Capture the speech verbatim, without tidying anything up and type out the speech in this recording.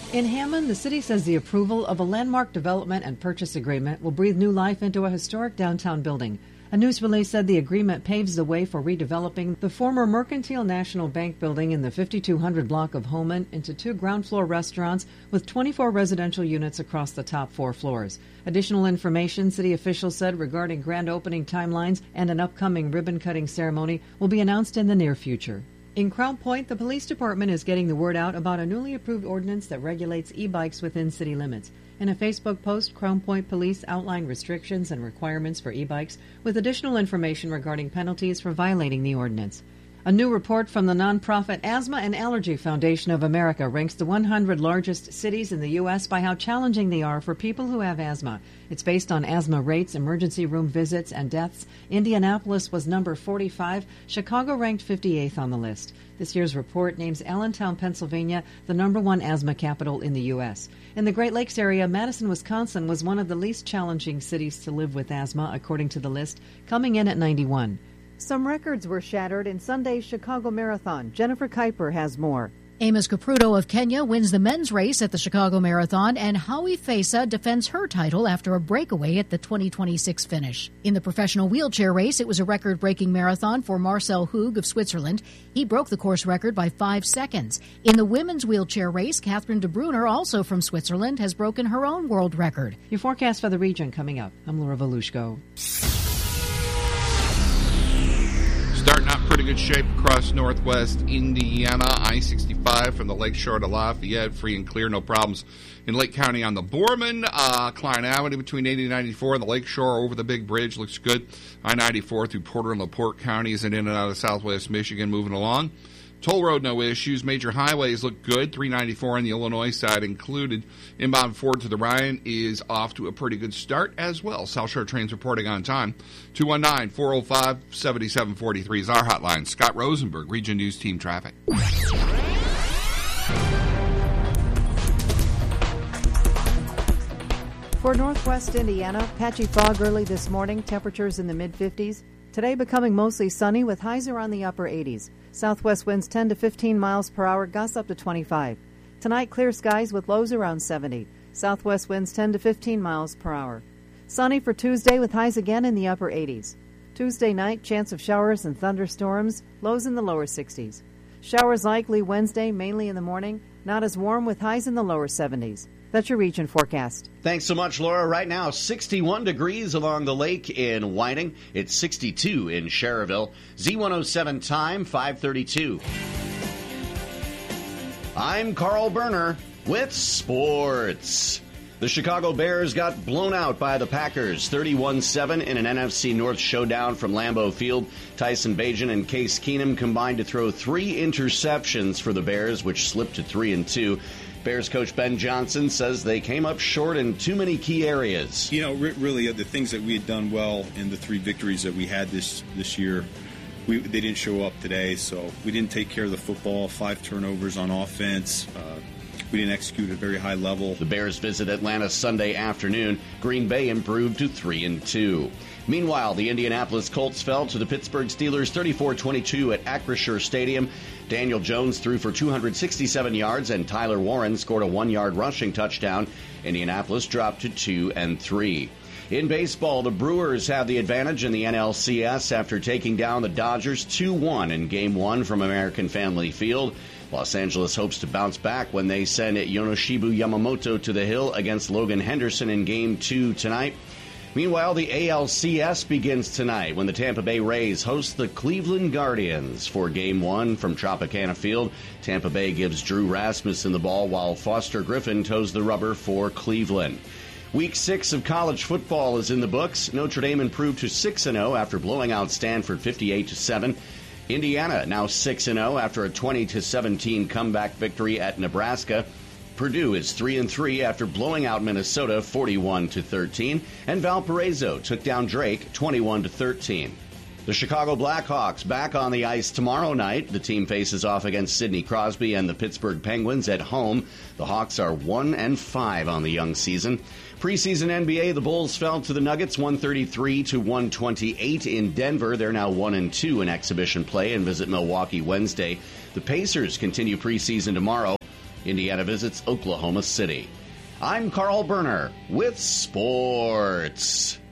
In Hammond, the city says the approval of a landmark development and purchase agreement will breathe new life into a historic downtown building. A news release said the agreement paves the way for redeveloping the former Mercantile National Bank building in the fifty-two hundred block of Holman into two ground-floor restaurants with twenty-four residential units across the top four floors. Additional information, city officials said, regarding grand opening timelines and an upcoming ribbon-cutting ceremony will be announced in the near future. In Crown Point, the police department is getting the word out about a newly approved ordinance that regulates e-bikes within city limits. In a Facebook post, Crown Point Police outlined restrictions and requirements for e-bikes with additional information regarding penalties for violating the ordinance. A new report from the nonprofit Asthma and Allergy Foundation of America ranks the one hundred largest cities in the U S by how challenging they are for people who have asthma. It's based on asthma rates, emergency room visits, and deaths. Indianapolis was number forty-five. Chicago ranked fifty-eighth on the list. This year's report names Allentown, Pennsylvania, the number one asthma capital in the U S. In the Great Lakes area, Madison, Wisconsin was one of the least challenging cities to live with asthma, according to the list, coming in at ninety-one. Some records were shattered in Sunday's Chicago Marathon. Jennifer Kuiper has more. Amos Kipruto of Kenya wins the men's race at the Chicago Marathon, and Howie Fesa defends her title after a breakaway at the twenty twenty-six finish. In the professional wheelchair race, it was a record-breaking marathon for Marcel Hug of Switzerland. He broke the course record by five seconds. In the women's wheelchair race, Catherine de Brunner, also from Switzerland, has broken her own world record. Your forecast for the region coming up. I'm Laura Volushko. Starting out pretty good shape across northwest Indiana. I sixty-five from the Lakeshore to Lafayette, free and clear, no problems in Lake County on the Borman. Uh, Klein Avenue between eighty and ninety-four on the Lakeshore over the big bridge looks good. I ninety-four through Porter and LaPorte counties and in and out of southwest Michigan moving along. Toll road, no issues. Major highways look good. three ninety-four on the Illinois side included. Inbound Ford to the Ryan is off to a pretty good start as well. South Shore trains reporting on time. two one nine, four oh five, seven seven four three is our hotline. Scott Rosenberg, Region News Team Traffic. For northwest Indiana, patchy fog early this morning, temperatures in the mid-fifties. Today becoming mostly sunny with highs around the upper eighties. Southwest winds ten to fifteen miles per hour, gusts up to twenty-five. Tonight, clear skies with lows around seventy. Southwest winds ten to fifteen miles per hour. Sunny for Tuesday with highs again in the upper eighties. Tuesday night, chance of showers and thunderstorms, lows in the lower sixties. Showers likely Wednesday, mainly in the morning, not as warm with highs in the lower seventies. That's your region forecast. Thanks so much, Laura. Right now, sixty-one degrees along the lake in Whiting. It's sixty-two in Cherville. Z one oh seven time, five thirty-two. I'm Carl Berner with sports. The Chicago Bears got blown out by the Packers, thirty-one seven in an N F C North showdown from Lambeau Field. Tyson Bagent and Case Keenum combined to throw three interceptions for the Bears, which slipped to three and two. Bears coach Ben Johnson says they came up short in too many key areas. You know, really, the things that we had done well in the three victories that we had this this year, we, they didn't show up today. So we didn't take care of the football, five turnovers on offense. Uh, we didn't execute at a very high level. The Bears visit Atlanta Sunday afternoon. Green Bay improved to three and two. Meanwhile, the Indianapolis Colts fell to the Pittsburgh Steelers thirty-four twenty-two at Acrisure Stadium. Daniel Jones threw for two hundred sixty-seven yards, and Tyler Warren scored a one-yard rushing touchdown. Indianapolis dropped to two and three. In baseball, the Brewers have the advantage in the N L C S after taking down the Dodgers two one in Game one from American Family Field. Los Angeles hopes to bounce back when they send Yonoshibu Yamamoto to the hill against Logan Henderson in Game two tonight. Meanwhile, the A L C S begins tonight when the Tampa Bay Rays host the Cleveland Guardians for Game one from Tropicana Field. Tampa Bay gives Drew Rasmussen the ball while Foster Griffin toes the rubber for Cleveland. Week six of college football is in the books. Notre Dame improved to six and oh after blowing out Stanford fifty-eight to seven. Indiana now six and oh after a twenty to seventeen comeback victory at Nebraska. Purdue is three and three after blowing out Minnesota forty-one to thirteen, and Valparaiso took down Drake twenty-one to thirteen. The Chicago Blackhawks back on the ice tomorrow night. The team faces off against Sidney Crosby and the Pittsburgh Penguins at home. The Hawks are one and five on the young season. Preseason N B A, the Bulls fell to the Nuggets one thirty-three to one twenty-eight in Denver. They're now one and two in exhibition play and visit Milwaukee Wednesday. The Pacers continue preseason tomorrow. Indiana visits Oklahoma City. I'm Carl Berner with sports.